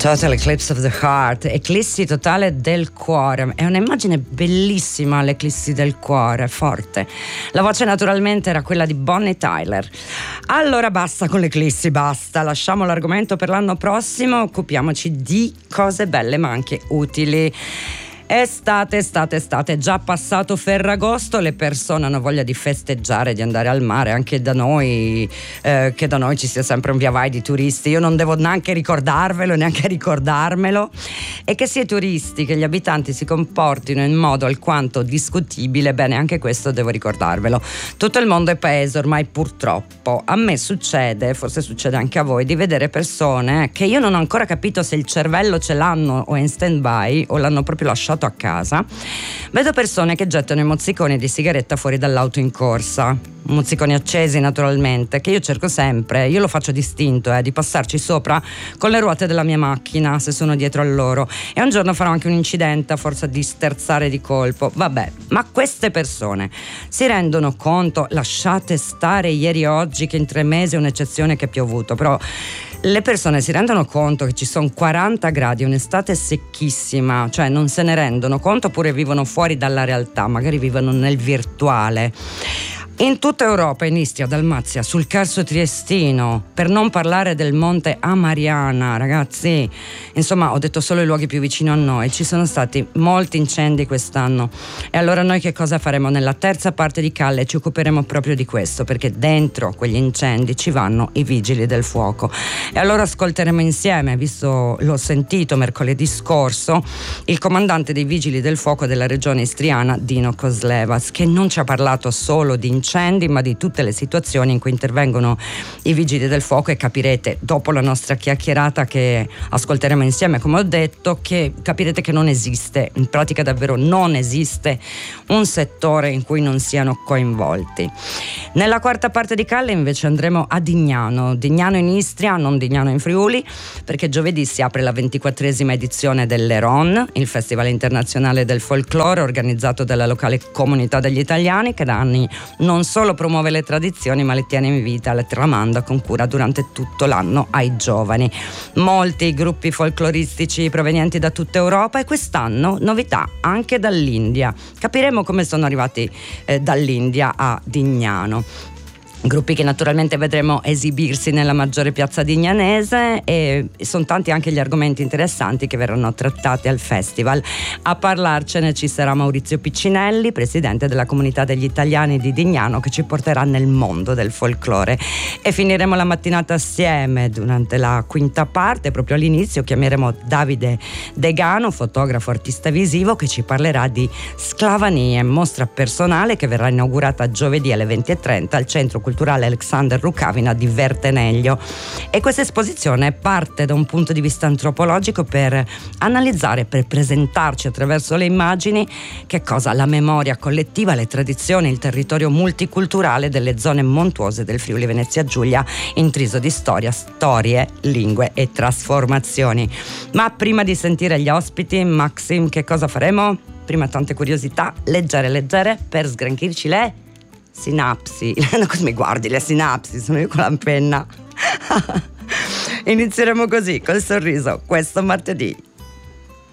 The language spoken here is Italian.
Total Eclipse of the Heart, eclissi totale del cuore. È un'immagine bellissima, l'eclissi del cuore, forte. La voce naturalmente era quella di Bonnie Tyler. Allora basta con l'eclissi, basta, lasciamo l'argomento per l'anno prossimo, occupiamoci di cose belle ma anche utili. Estate, già passato Ferragosto, le persone hanno voglia di festeggiare, di andare al mare, anche da noi, che da noi ci sia sempre un via vai di turisti. Io non devo neanche ricordarvelo, neanche ricordarmelo, e che sia i turisti, che gli abitanti si comportino in modo alquanto discutibile, bene, anche questo devo ricordarvelo. Tutto il mondo è paese ormai, purtroppo. A me succede, forse succede anche a voi, di vedere persone che io non ho ancora capito se il cervello ce l'hanno o è in stand by o l'hanno proprio lasciato a casa. Vedo persone che gettano i mozziconi di sigaretta fuori dall'auto in corsa, mozziconi accesi naturalmente, che io cerco sempre, io lo faccio distinto, di passarci sopra con le ruote della mia macchina se sono dietro a loro, e un giorno farò anche un incidente a forza di sterzare di colpo. Vabbè, ma queste persone si rendono conto? Lasciate stare ieri e oggi, che in 3 mesi è un'eccezione che è piovuto, però le persone si rendono conto che ci sono 40 gradi, un'estate secchissima, cioè non se ne rendono conto, oppure vivono fuori dalla realtà, magari vivono nel virtuale. In tutta Europa, in Istria, Dalmazia, sul Carso Triestino, per non parlare del Monte Amariana, ragazzi, insomma ho detto solo i luoghi più vicini a noi, ci sono stati molti incendi quest'anno, e allora noi che cosa faremo? Nella terza parte di Calle ci occuperemo proprio di questo, perché dentro quegli incendi ci vanno i vigili del fuoco, e allora ascolteremo insieme, visto l'ho sentito mercoledì scorso, il comandante dei vigili del fuoco della regione istriana, Dino Koslevas, che non ci ha parlato solo di incendi ma di tutte le situazioni in cui intervengono i vigili del fuoco, e capirete dopo la nostra chiacchierata che ascolteremo insieme, come ho detto, che capirete che non esiste, in pratica davvero non esiste un settore in cui non siano coinvolti. Nella quarta parte di Calle invece andremo a Dignano in Istria, non Dignano in Friuli, perché giovedì si apre la 24esima edizione dell'Heron, il Festival internazionale del folklore organizzato dalla locale comunità degli italiani, che da anni non solo promuove le tradizioni ma le tiene in vita, le tramanda con cura durante tutto l'anno ai giovani. Molti gruppi folcloristici provenienti da tutta Europa, e quest'anno novità anche dall'India. Capiremo come sono arrivati dall'India a Dignano. Gruppi che naturalmente vedremo esibirsi nella maggiore piazza dignanese, e sono tanti anche gli argomenti interessanti che verranno trattati al festival. A parlarcene ci sarà Maurizio Piccinelli, presidente della comunità degli italiani di Dignano, che ci porterà nel mondo del folklore, e finiremo la mattinata assieme. Durante la quinta parte, proprio all'inizio, chiameremo Davide Degano, fotografo artista visivo, che ci parlerà di Sclavanie, mostra personale che verrà inaugurata giovedì alle 20:30 al Centro Culturale Alexander Rukavina di Verteneglio. E questa esposizione parte da un punto di vista antropologico per analizzare, per presentarci attraverso le immagini che cosa la memoria collettiva, le tradizioni, il territorio multiculturale delle zone montuose del Friuli Venezia Giulia, intriso di storie, lingue e trasformazioni. Ma prima di sentire gli ospiti, Maxim, che cosa faremo? Prima tante curiosità, leggere per sgranchirci le sinapsi. Cosa mi guardi? Le sinapsi, sono io con la penna. Inizieremo così, col sorriso, questo martedì.